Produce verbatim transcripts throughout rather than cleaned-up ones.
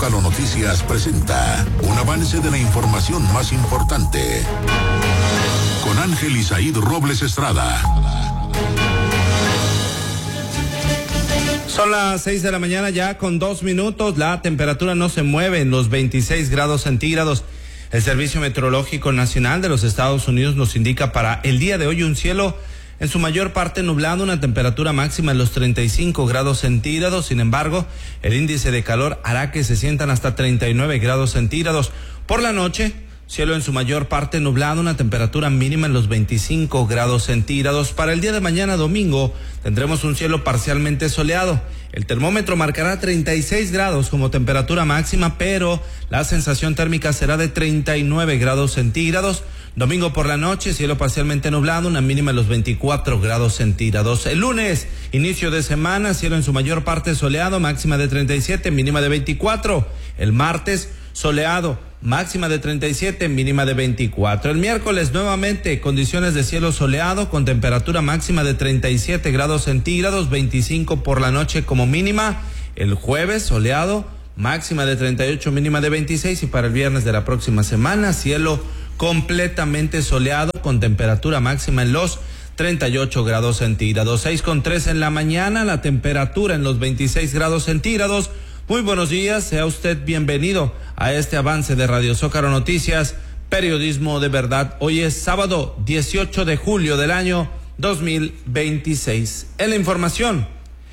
Zócalo Noticias presenta un avance de la información más importante con Ángel Isaíd Robles Estrada. Son las seis de la mañana ya con dos minutos. La temperatura no se mueve en los veintiséis grados centígrados. El Servicio Meteorológico Nacional de los Estados Unidos nos indica para el día de hoy un cielo en su mayor parte nublado, una temperatura máxima en los treinta y cinco grados centígrados. Sin embargo, el índice de calor hará que se sientan hasta treinta y nueve grados centígrados. Por la noche, cielo en su mayor parte nublado, una temperatura mínima en los veinticinco grados centígrados. Para el día de mañana domingo tendremos un cielo parcialmente soleado. El termómetro marcará treinta y seis grados como temperatura máxima, pero la sensación térmica será de treinta y nueve grados centígrados. Domingo por la noche, cielo parcialmente nublado, una mínima en los veinticuatro grados centígrados. El lunes, inicio de semana, cielo en su mayor parte soleado, máxima de treinta y siete, mínima de veinticuatro. El martes, soleado, máxima de treinta y siete, mínima de veinticuatro. El miércoles nuevamente condiciones de cielo soleado con temperatura máxima de treinta y siete grados centígrados, veinticinco por la noche como mínima. El jueves soleado, máxima de treinta y ocho, mínima de veintiséis, y para el viernes de la próxima semana cielo completamente soleado con temperatura máxima en los treinta y ocho grados centígrados. Seis con tres en la mañana, la temperatura en los veintiséis grados centígrados. Muy buenos días, sea usted bienvenido a este avance de Radio Zócalo Noticias, periodismo de verdad. Hoy es sábado dieciocho de julio del año dos mil veintiséis. En la información,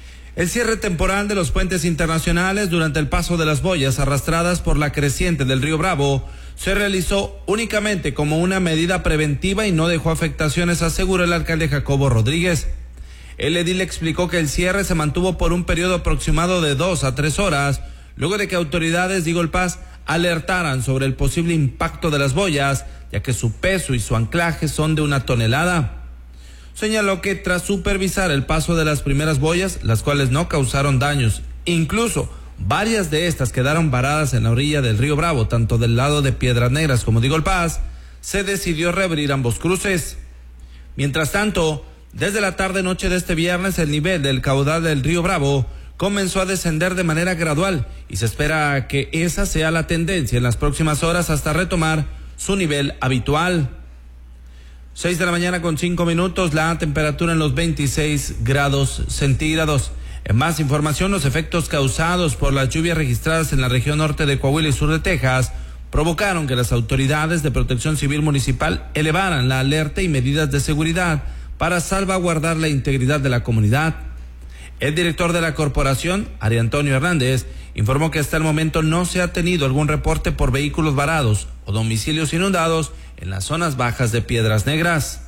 el cierre temporal de los puentes internacionales durante el paso de las boyas arrastradas por la creciente del río Bravo se realizó únicamente como una medida preventiva y no dejó afectaciones, aseguró el alcalde Jacobo Rodríguez. El edil explicó que el cierre se mantuvo por un periodo aproximado de dos a tres horas, luego de que autoridades de Eagle Pass alertaran sobre el posible impacto de las boyas, ya que su peso y su anclaje son de una tonelada. Señaló que tras supervisar el paso de las primeras boyas, las cuales no causaron daños, incluso varias de estas quedaron varadas en la orilla del río Bravo, tanto del lado de Piedras Negras como de Eagle Pass, se decidió reabrir ambos cruces. Mientras tanto, desde la tarde-noche de este viernes, el nivel del caudal del río Bravo comenzó a descender de manera gradual y se espera que esa sea la tendencia en las próximas horas hasta retomar su nivel habitual. Seis de la mañana con cinco minutos, la temperatura en los veintiséis grados centígrados. En más información, los efectos causados por las lluvias registradas en la región norte de Coahuila y sur de Texas provocaron que las autoridades de protección civil municipal elevaran la alerta y medidas de seguridad para salvaguardar la integridad de la comunidad. El director de la corporación, Ari Antonio Hernández, informó que hasta el momento no se ha tenido algún reporte por vehículos varados o domicilios inundados en las zonas bajas de Piedras Negras.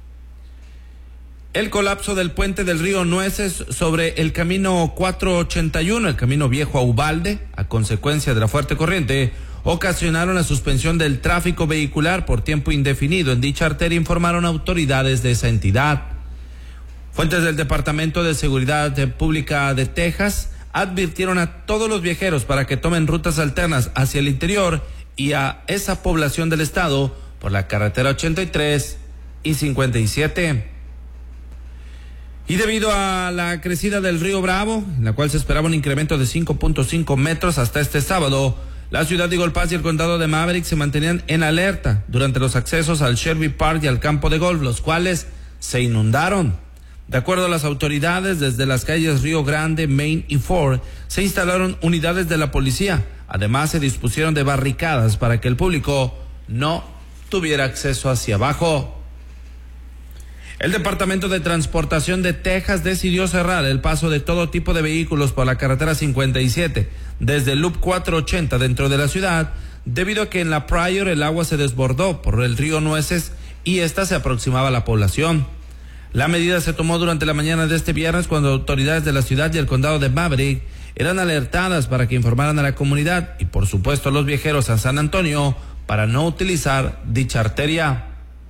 El colapso del puente del río Nueces sobre el camino cuatrocientos ochenta y uno, el camino viejo a Ubalde, a consecuencia de la fuerte corriente, ocasionaron la suspensión del tráfico vehicular por tiempo indefinido en dicha arteria, informaron autoridades de esa entidad. Fuentes del Departamento de Seguridad Pública de Texas advirtieron a todos los viajeros para que tomen rutas alternas hacia el interior y a esa población del estado por la carretera ochenta y tres y cincuenta y siete. Y debido a la crecida del río Bravo, en la cual se esperaba un incremento de cinco punto cinco metros hasta este sábado, la ciudad de Eagle Pass y el condado de Maverick se mantenían en alerta durante los accesos al Shelby Park y al campo de golf, los cuales se inundaron. De acuerdo a las autoridades, desde las calles Río Grande, Main y Ford, se instalaron unidades de la policía. Además, se dispusieron de barricadas para que el público no tuviera acceso hacia abajo. El Departamento de Transportación de Texas decidió cerrar el paso de todo tipo de vehículos por la carretera cincuenta y siete desde el Loop cuatrocientos ochenta dentro de la ciudad, debido a que en la Pryor el agua se desbordó por el río Nueces y esta se aproximaba a la población. La medida se tomó durante la mañana de este viernes cuando autoridades de la ciudad y el condado de Maverick eran alertadas para que informaran a la comunidad y por supuesto a los viajeros a San Antonio para no utilizar dicha arteria.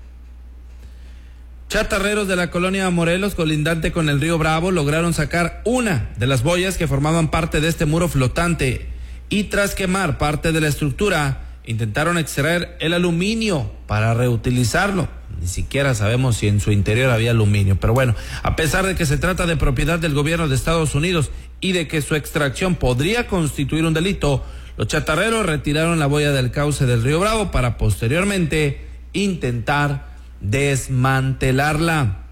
Chatarreros de la colonia Morelos, colindante con el río Bravo, lograron sacar una de las boyas que formaban parte de este muro flotante y tras quemar parte de la estructura, intentaron extraer el aluminio para reutilizarlo. Ni siquiera sabemos si en su interior había aluminio, pero bueno, a pesar de que se trata de propiedad del gobierno de Estados Unidos y de que su extracción podría constituir un delito, Los chatarreros retiraron la boya del cauce del río Bravo para posteriormente intentar desmantelarla.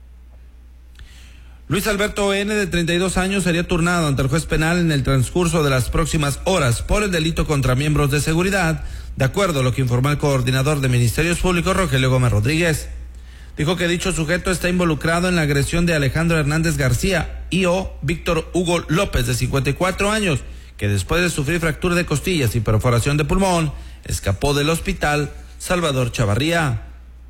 Luis Alberto N., de treinta y dos años, sería turnado ante el juez penal en el transcurso de las próximas horas por el delito contra miembros de seguridad, de acuerdo a lo que informó el coordinador de Ministerios Públicos, Rogelio Gómez Rodríguez. Dijo que dicho sujeto está involucrado en la agresión de Alejandro Hernández García y o Víctor Hugo López, de cincuenta y cuatro años, que después de sufrir fractura de costillas y perforación de pulmón, escapó del hospital Salvador Chavarría.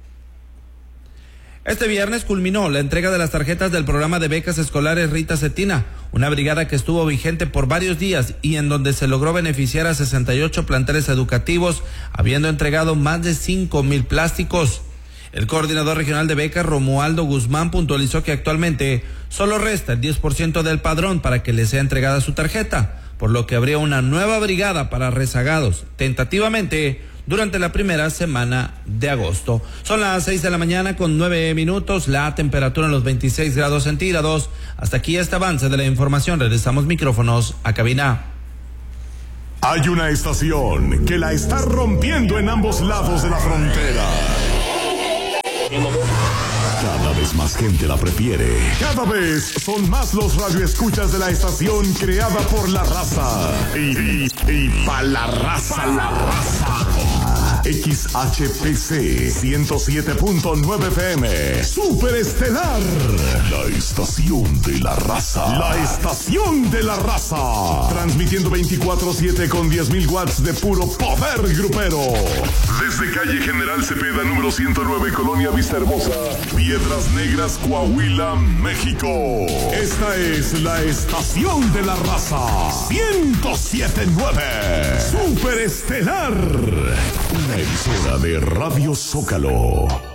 Este viernes culminó la entrega de las tarjetas del programa de becas escolares Rita Cetina, una brigada que estuvo vigente por varios días y en donde se logró beneficiar a sesenta y ocho planteles educativos, habiendo entregado más de cinco mil plásticos. El coordinador regional de becas, Romualdo Guzmán, puntualizó que actualmente solo resta el diez por ciento del padrón para que le sea entregada su tarjeta, por lo que habría una nueva brigada para rezagados, tentativamente durante la primera semana de agosto. Son las seis de la mañana con nueve minutos, la temperatura en los veintiséis grados centígrados. Hasta aquí este avance de la información. Regresamos micrófonos a cabina. Hay una estación que la está rompiendo en ambos lados de la frontera. Cada vez más gente la prefiere. Cada vez son más los radioescuchas de la estación creada por la raza. Y, y, y pa' la raza. Pa la raza. X H P C ciento siete punto nueve F M. Super Estelar. La estación de la raza. La estación de la raza. Transmitiendo veinticuatro siete con diez mil watts de puro poder grupero. Desde calle General Cepeda, número ciento nueve, Colonia Vista Hermosa, Piedras Negras, Coahuila, México. Esta es la estación de la raza. ciento siete punto nueve. Super Estelar. Una emisora de Radio Zócalo.